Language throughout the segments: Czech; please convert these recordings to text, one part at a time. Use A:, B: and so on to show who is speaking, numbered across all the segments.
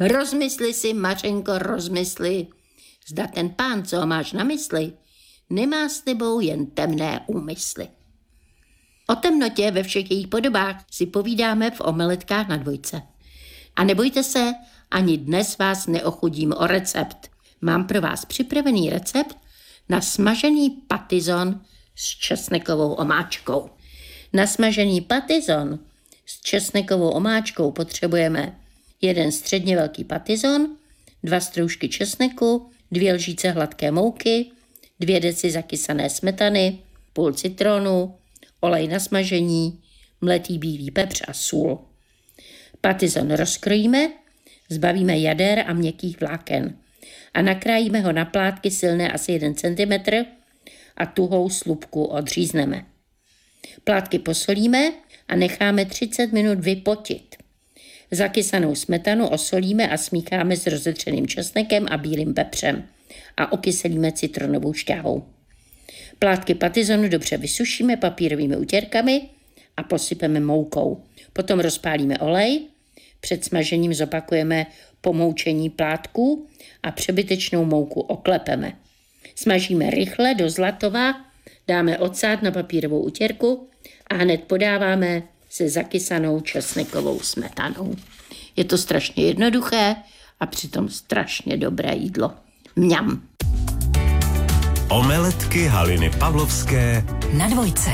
A: Rozmysli si, Mařenko, rozmysli, zda ten pán, co ho máš na mysli, nemá s tebou jen temné úmysly. O temnotě ve všech jejich podobách si povídáme v Omeletkách na Dvojce. A nebojte se, ani dnes vás neochudím o recept. Mám pro vás připravený recept na smažený patizon s česnekovou omáčkou. Na smažený patizon s česnekovou omáčkou potřebujeme 1 středně velký patizon, 2 stroužky česneku, 2 lžíce hladké mouky, 2 deci zakysané smetany, půl citronu, olej na smažení, mletý bílý pepř a sůl. Patizon rozkrojíme, zbavíme jader a měkkých vláken a nakrájíme ho na plátky silné asi 1 cm a tuhou slupku odřízneme. Plátky posolíme a necháme 30 minut vypotit. Zakysanou smetanu osolíme a smícháme s rozetřeným česnekem a bílým pepřem a okyselíme citronovou šťávou. Plátky patizonu dobře vysušíme papírovými utěrkami a posypeme moukou. Potom rozpálíme olej, před smažením zopakujeme pomoučení plátků a přebytečnou mouku oklepeme. Smažíme rychle do zlatova, dáme ocát na papírovou utěrku a hned podáváme se zakysanou česnekovou smetanou. Je to strašně jednoduché a přitom strašně dobré jídlo. Mňam.
B: Omeletky Haliny Pavlovské
C: na Dvojce.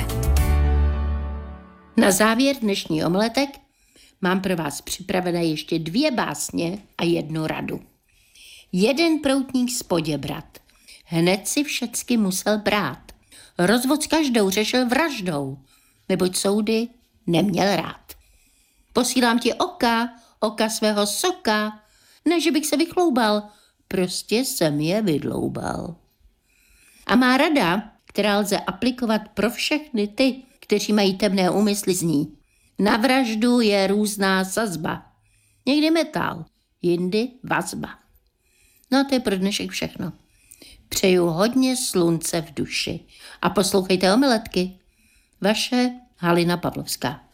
A: Na závěr dnešní omeletek mám pro vás připravené ještě 2 básně a 1 radu. Jeden proutník z Poděbrad hned si všecky musel brát. Rozvod s každou řešil vraždou, neboť soudy neměl rád. Posílám ti oka svého soka, ne, že bych se vychloubal, prostě jsem je vydloubal. A má rada, která lze aplikovat pro všechny ty, kteří mají temné úmysly, zní: na vraždu je různá sazba. Někdy metal, jindy vazba. No a to je pro dnešek všechno. Přeju hodně slunce v duši a poslouchejte omeletky. Vaše Halina Pavlovská.